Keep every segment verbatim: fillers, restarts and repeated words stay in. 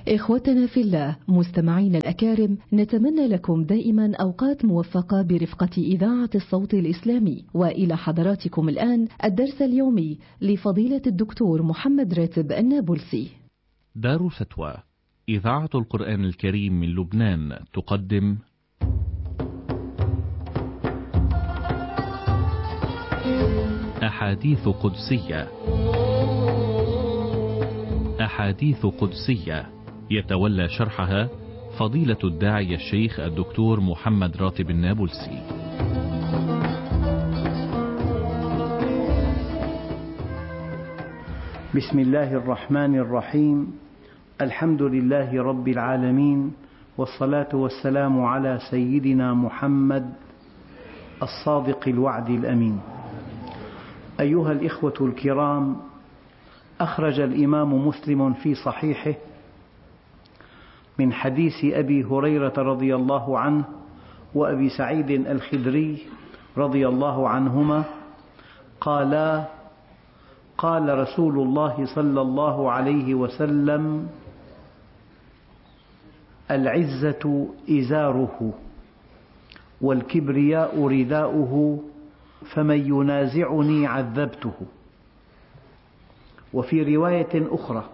إخوتنا في الله، مستمعين الأكارم، نتمنى لكم دائما أوقات موفقة برفقة إذاعة الصوت الإسلامي. وإلى حضراتكم الآن الدرس اليومي لفضيلة الدكتور محمد راتب النابلسي. دار الفتوى إذاعة القرآن الكريم من لبنان تقدم أحاديث قدسية. أحاديث قدسية يتولى شرحها فضيلة الداعية الشيخ الدكتور محمد راتب النابلسي. بسم الله الرحمن الرحيم. الحمد لله رب العالمين، والصلاة والسلام على سيدنا محمد الصادق الوعد الأمين. أيها الإخوة الكرام، أخرج الإمام مسلم في صحيحه من حديث أبي هريرة رضي الله عنه وأبي سعيد الخدري رضي الله عنهما قالا: قال رسول الله صلى الله عليه وسلم: العزة إزاره والكبرياء رداؤه، فمن ينازعني عذبته. وفي رواية أخرى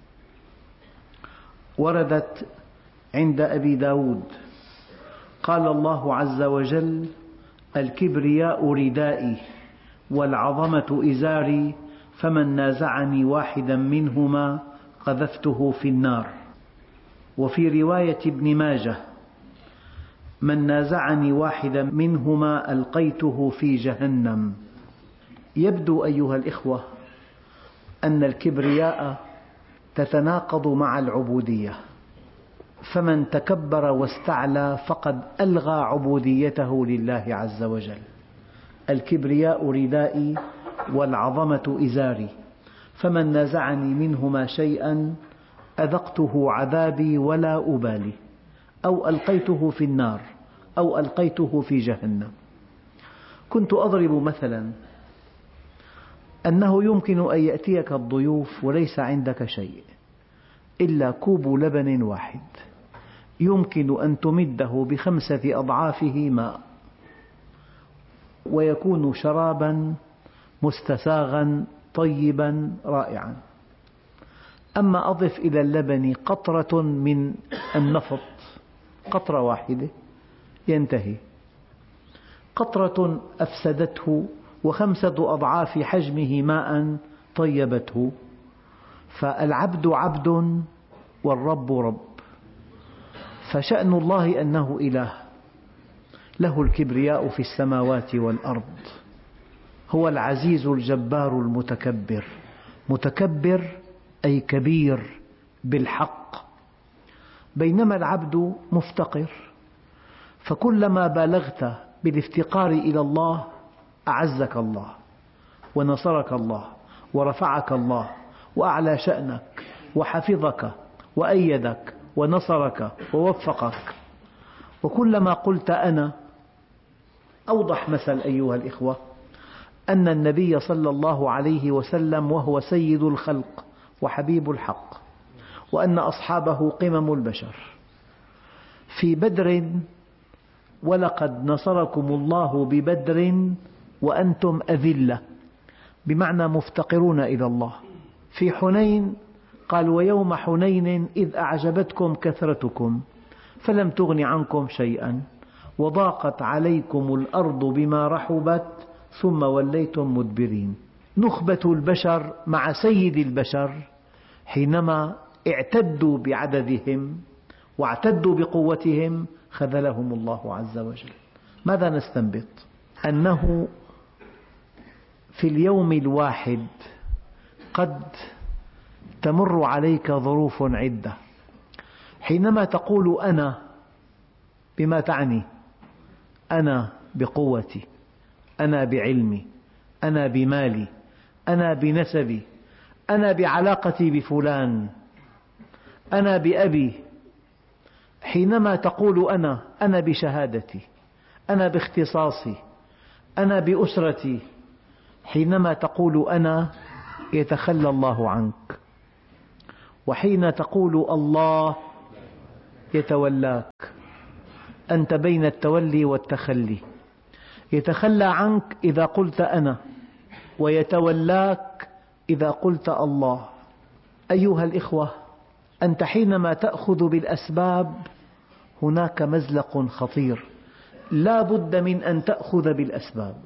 وردت عند أبي داود: قال الله عز وجل: الكبرياء ردائي والعظمة إزاري، فمن نازعني واحدا منهما قذفته في النار. وفي رواية ابن ماجه: من نازعني واحدا منهما ألقيته في جهنم. يبدو أيها الإخوة أن الكبرياء تتناقض مع العبودية، فمن تكبر واستعلى فقد ألغى عبوديته لله عز وجل. الكبرياء ردائي والعظمة إزاري، فمن نازعني منهما شيئا أذقته عذابي ولا أبالي، أو ألقيته في النار، أو ألقيته في جهنم. كنت أضرب مثلا أنه يمكن أن يأتيك الضيوف وليس عندك شيء إلا كوب لبن واحد، يمكن أن تمده بخمسة أضعافه ماء، ويكون شرابا مستساغا طيبا رائعا. أما أضف إلى اللبن قطرة من النفط، قطرة واحدة ينتهي. قطرة أفسدته وخمسة أضعاف حجمه ماء طيبته. فالعبد عبد والرب رب. فشأن الله أنه إله، له الكبرياء في السماوات والأرض، هو العزيز الجبار المتكبر. متكبر أي كبير بالحق، بينما العبد مفتقر. فكلما بالغت بالافتقار إلى الله أعزك الله ونصرك الله ورفعك الله وأعلى شأنك وحفظك وأيدك ونصرك ووفقك. وكلما قلت أنا، أوضح مثل أيها الإخوة أن النبي صلى الله عليه وسلم وهو سيد الخلق وحبيب الحق، وأن أصحابه قمم البشر في بدر: ولقد نصركم الله ببدر وأنتم أذلة، بمعنى مفتقرون إلى الله. في حنين قال: ويوم حنين إذ أعجبتكم كثرتكم فلم تغن عنكم شيئا وضاقت عليكم الأرض بما رحبت ثم وليتم مدبرين. نخبة البشر مع سيد البشر حينما اعتدوا بعددهم واعتدوا بقوتهم خذلهم الله عز وجل. ماذا نستنبط؟ أنه في اليوم الواحد قد تمر عليك ظروف عدة. حينما تقول أنا، بما تعني؟ أنا بقوتي، أنا بعلمي، أنا بمالي، أنا بنسبي، أنا بعلاقتي بفلان، أنا بأبي. حينما تقول أنا، أنا بشهادتي، أنا باختصاصي، أنا بأسرتي. حينما تقول أنا يتخلى الله عنك. وحين تقول الله يتولاك. أنت بين التولي والتخلي، يتخلى عنك إذا قلت أنا، ويتولاك إذا قلت الله. أيها الإخوة، أنت حينما تأخذ بالأسباب هناك مزلق خطير، لا بد من أن تأخذ بالأسباب،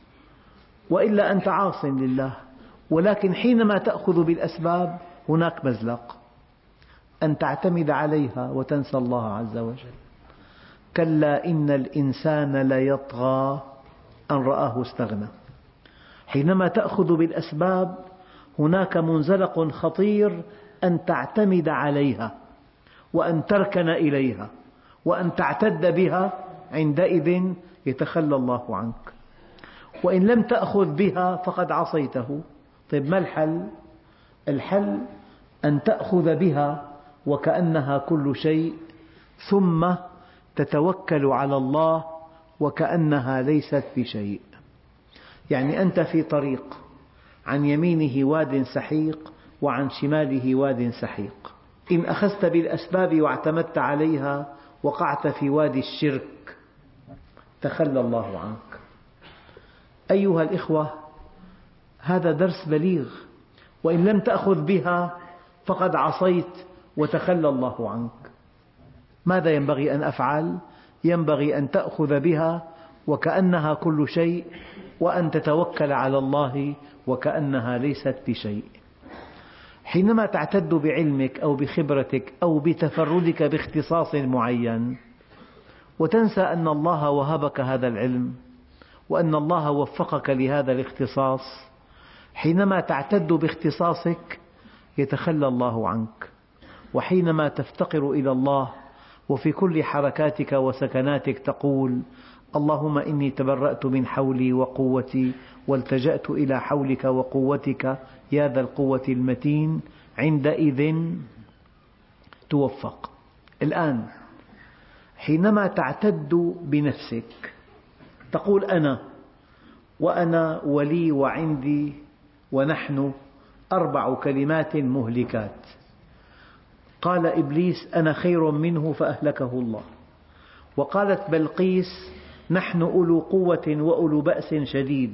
وإلا أنت عاص لله. ولكن حينما تأخذ بالأسباب هناك مزلق، أن تعتمد عليها وتنسى الله عز وجل. كلا إن الإنسان ليطغى أن رآه استغنى. حينما تأخذ بالأسباب هناك منزلق خطير، أن تعتمد عليها وأن تركن إليها وأن تعتد بها، عندئذ يتخلى الله عنك. وإن لم تأخذ بها فقد عصيته. طيب ما الحل؟ الحل أن تأخذ بها وكأنها كل شيء، ثم تتوكل على الله وكأنها ليست بشيء. يعني أنت في طريق، عن يمينه واد سحيق وعن شماله واد سحيق. إن أخذت بالأسباب واعتمدت عليها وقعت في وادي الشرك، تخلى الله عنك. أيها الإخوة، هذا درس بليغ. وإن لم تأخذ بها فقد عصيت وتخلى الله عنك. ماذا ينبغي أن أفعل؟ ينبغي أن تأخذ بها وكأنها كل شيء، وأن تتوكل على الله وكأنها ليست بشيء. حينما تعتد بعلمك أو بخبرتك أو بتفردك باختصاص معين، وتنسى أن الله وهبك هذا العلم وأن الله وفقك لهذا الاختصاص، حينما تعتد باختصاصك يتخلى الله عنك. وحينما تفتقر إلى الله وفي كل حركاتك وسكناتك تقول: اللهم إني تبرأت من حولي وقوتي والتجأت إلى حولك وقوتك يا ذا القوة المتين، عندئذ توفق. الآن حينما تعتد بنفسك تقول أنا وأنا ولي وعندي ونحن، أربع كلمات مهلكات. قال إبليس: أنا خير منه فأهلكه الله. وقالت بلقيس: نحن أولو قوة وأولو بأس شديد.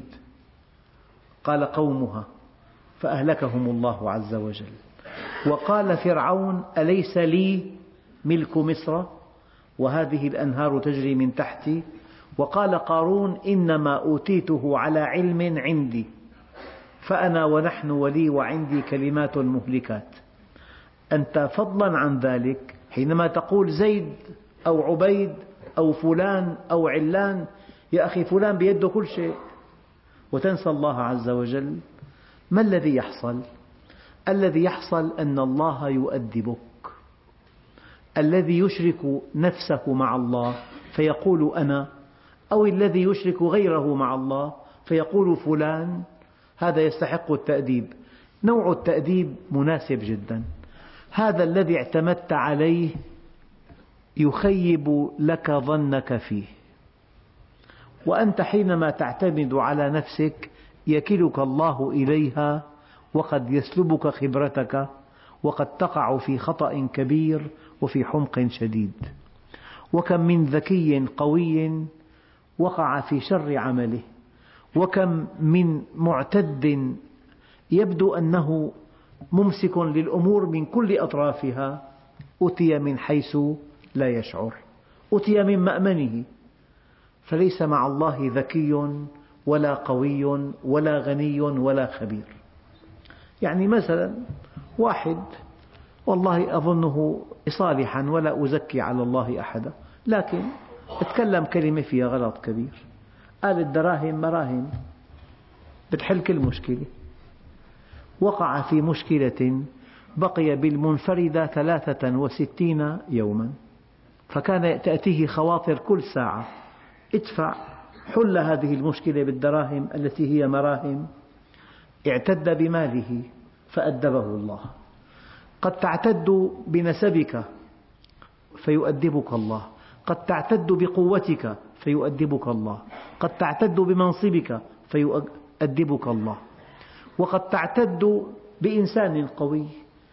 قال قومها فأهلكهم الله عز وجل. وقال فرعون: أليس لي ملك مصر وهذه الأنهار تجري من تحتي. وقال قارون: إنما أوتيته على علم عندي. فأنا ونحن ولي وعندي كلمات مهلكات. أنت فضلا عن ذلك حينما تقول زيد أو عبيد أو فلان أو علان، يا أخي فلان بيده كل شيء، وتنسى الله عز وجل. ما الذي يحصل؟ الذي يحصل أن الله يؤدبك. الذي يشرك نفسه مع الله فيقول أنا، أو الذي يشرك غيره مع الله فيقول فلان، هذا يستحق التأديب. نوع التأديب مناسب جدا. هذا الذي اعتمدت عليه يخيب لك ظنك فيه، وأنت حينما تعتمد على نفسك يكلك الله إليها، وقد يسلبك خبرتك، وقد تقع في خطأ كبير وفي حمق شديد. وكم من ذكي قوي وقع في شر عمله، وكم من معتد يبدو أنه ممسك للأمور من كل أطرافها، أتي من حيث لا يشعر، أتي من مأمنه. فليس مع الله ذكي ولا قوي ولا غني ولا خبير. يعني مثلا واحد والله أظنه صالحا ولا أزكي على الله أحدا، لكن اتكلم كلمة فيها غلط كبير، قال الدراهم مراهم، بتحل كل مشكلة. وقع في مشكلة بقي بالمنفردة ثلاثة وستين يوما، فكان تأتيه خواطر كل ساعة: ادفع، حل هذه المشكلة بالدراهم التي هي مراهم. اعتد بماله فأدبه الله. قد تعتد بنسبك فيؤدبك الله، قد تعتد بقوتك فيؤدبك الله، قد تعتد بمنصبك فيؤدبك الله، وقد تعتد بإنسان قوي.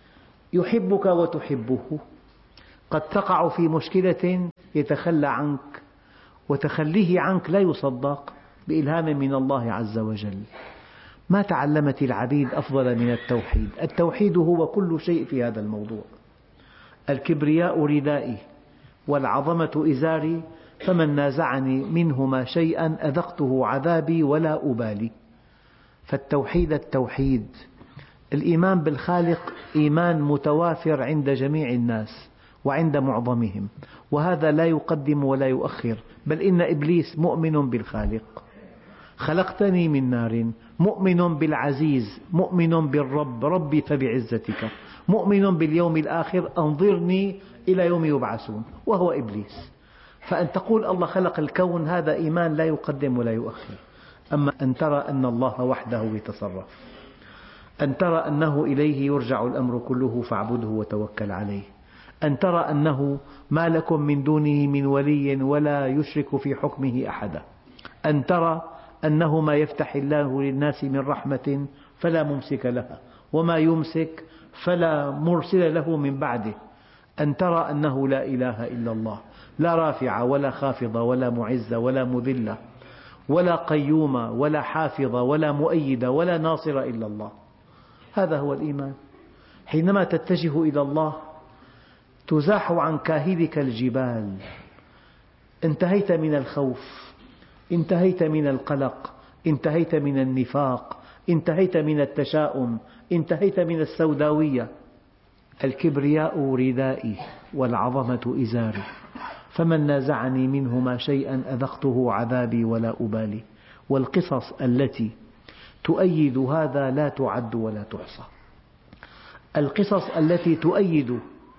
يحبك وتحبه. قد تقع في مشكلة يتخلى عنك، وتخليه عنك لا يصدق بإلهام من الله عز وجل. ما تعلمت العبيد أفضل من التوحيد. التوحيد هو كل شيء في هذا الموضوع. الكبرياء ردائي والعظمة إزاري، فمن نازعني منهما شيئا أذقته عذابي ولا أبالي. فالتوحيد التوحيد. الإيمان بالخالق إيمان متوافر عند جميع الناس وعند معظمهم، وهذا لا يقدم ولا يؤخر، بل إن إبليس مؤمن بالخالق. خلقتني من نار، مؤمن بالعزيز، مؤمن بالرب ربي فبعزتك، مؤمن باليوم الآخر أنظرني إلى يوم يبعثون، وهو إبليس. فأن تقول الله خلق الكون هذا إيمان لا يقدم ولا يؤخر. أما أن ترى أن الله وحده يتصرف، أن ترى أنه إليه يرجع الأمر كله فاعبده وتوكل عليه، أن ترى أنه ما لكم من دونه من ولي ولا يشرك في حكمه أحدا، أن ترى أنه ما يفتح الله للناس من رحمة فلا ممسك لها، وما يمسك فلا مرسل له من بعده، أن ترى أنه لا إله إلا الله، لا رافع ولا خافض ولا معز ولا مذل ولا قيوم ولا حافظ ولا مؤيد ولا ناصر إلا الله. هذا هو الإيمان. حينما تتجه إلى الله تزاح عن كاهلك الجبال، انتهيت من الخوف، انتهيت من القلق، انتهيت من النفاق، انتهيت من التشاؤم، انتهيت من السوداوية. الكبرياء ردائي والعظمة إزاري، فمن نازعني منهما شيئا أذقته عذابي ولا أبالي. والقصص التي تؤيد هذا لا تعد ولا تحصى. القصص التي تؤيد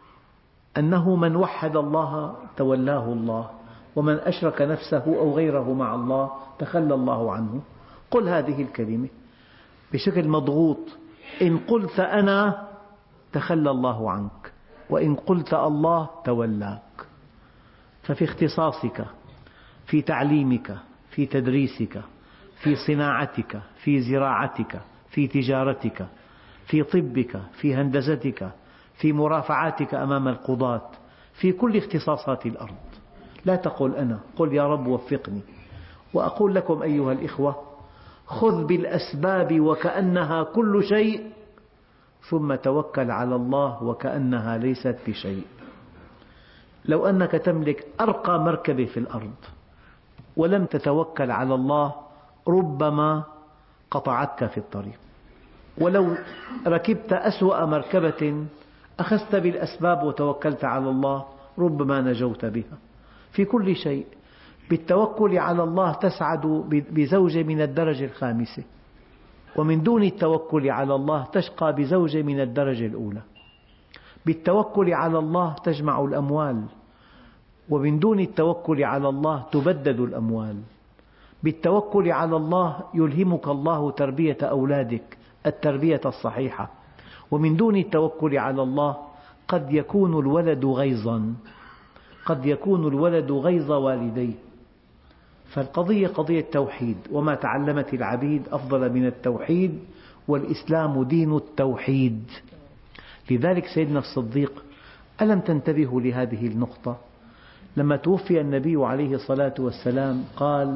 أنه من وحد الله تولاه الله، ومن أشرك نفسه أو غيره مع الله تخلى الله عنه. قل هذه الكلمة بشكل مضغوط: إن قلت أنا تخلى الله عنك، وإن قلت الله تولاك. ففي اختصاصك، في تعليمك، في تدريسك، في صناعتك، في زراعتك، في تجارتك، في طبك، في هندستك، في مرافعاتك أمام القضاة، في كل اختصاصات الأرض. لا تقل أنا، قل يا رب وفقني. وأقول لكم أيها الإخوة: خذ بالأسباب وكأنها كل شيء، ثم توكل على الله وكأنها ليست بشيء. لو أنك تملك أرقى مركبة في الأرض ولم تتوكل على الله ربما قطعتك في الطريق. ولو ركبت أسوأ مركبة أخذت بالأسباب وتوكلت على الله ربما نجوت بها. في كل شيء بالتوكل على الله تسعد بزوجة من الدرجة الخامسة، ومن دون التوكل على الله تشقى بزوجة من الدرجة الأولى. بالتوكل على الله تجمع الأموال، ومن دون التوكل على الله تبدد الأموال. بالتوكل على الله يلهمك الله تربية أولادك التربية الصحيحة، ومن دون التوكل على الله قد يكون الولد غيظا، قد يكون الولد غيظ والديه. فالقضية قضية توحيد، وما تعلمت العبيد أفضل من التوحيد، والإسلام دين التوحيد. لذلك سيدنا الصديق، ألم تنتبهوا لهذه النقطة؟ لما توفي النبي عليه الصلاة والسلام قال: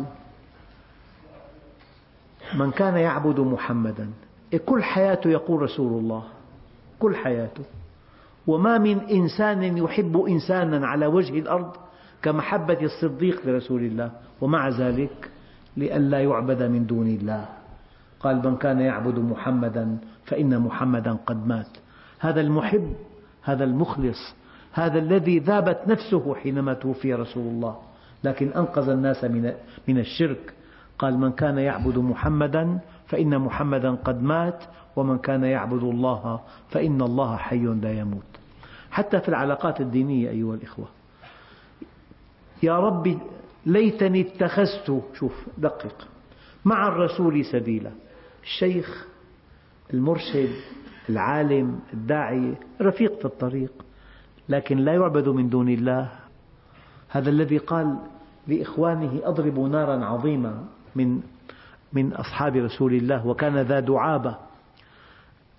من كان يعبد محمدا، كل حياته يقول رسول الله، كل حياته، وما من إنسان يحب إنسانا على وجه الأرض كمحبة الصديق لرسول الله، ومع ذلك لئلا يعبد من دون الله قال: من كان يعبد محمدا فإن محمدا قد مات. هذا المحب، هذا المخلص، هذا الذي ذابت نفسه حينما توفي رسول الله، لكن أنقذ الناس من الشرك. قال: من كان يعبد محمدا فإن محمدا قد مات، ومن كان يعبد الله فإن الله حي لا يموت. حتى في العلاقات الدينية أيها الإخوة، يا رب ليتني اتخذت، شوف دقق، مع الرسول سبيلا. الشيخ، المرشد، العالم، الداعية رفيق في الطريق، لكن لا يعبد من دون الله. هذا الذي قال لإخوانه: أضربوا نارا عظيمة من من أصحاب رسول الله، وكان ذا دعابة.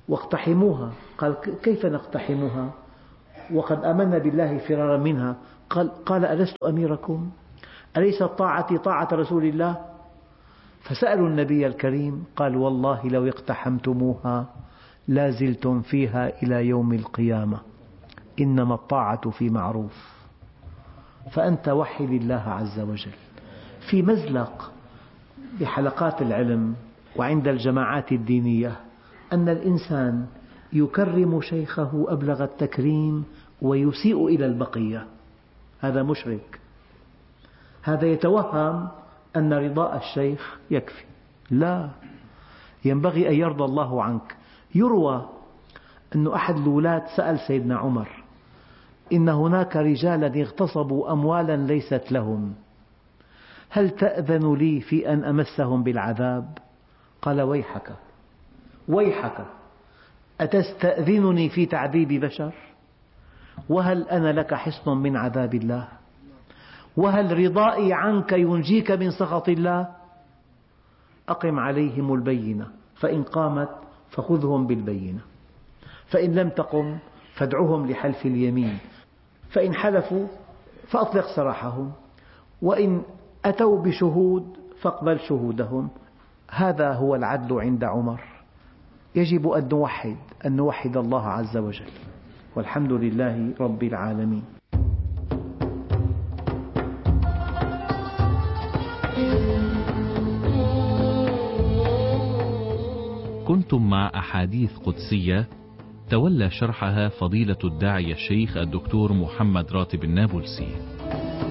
واقتحموها. قال كيف نقتحمها وقد آمنا بالله فرارا منها؟ قال, قال ألست أميركم؟ أليس طاعتي طاعة رسول الله؟ فسألوا النبي الكريم قال والله لو اقتحمتموها لا زلتم فيها إلى يوم القيامة، إنما الطاعة في معروف. فأنت وحد الله عز وجل. في مزلق بحلقات العلم وعند الجماعات الدينية أن الإنسان يكرم شيخه أبلغ التكريم ويسيء إلى البقية، هذا مشرك. هذا يتوهم أن رضاء الشيخ يكفي. لا، ينبغي أن يرضى الله عنك. يروى أن أحد الولاة سأل سيدنا عمر إن هناك رجالا اغتصبوا أموالا ليست لهم، هل تأذن لي في أن أمسهم بالعذاب؟ قال ويحك ويحك، أتستأذنني في تعذيب بشر؟ وهل أنا لك حصن من عذاب الله؟ وهل رضائي عنك ينجيك من سخط الله؟ أقم عليهم البينة، فإن قامت فخذهم بالبينة، فإن لم تقم فادعهم لحلف اليمين، فإن حلفوا فأطلق سراحهم، وإن أتوا بشهود فاقبل شهودهم. هذا هو العدل عند عمر. يجب أن نوحد أن نوحد الله عز وجل، والحمد لله رب العالمين. كنتم مع أحاديث قدسية تولى شرحها فضيلة الداعية الشيخ الدكتور محمد راتب النابلسي.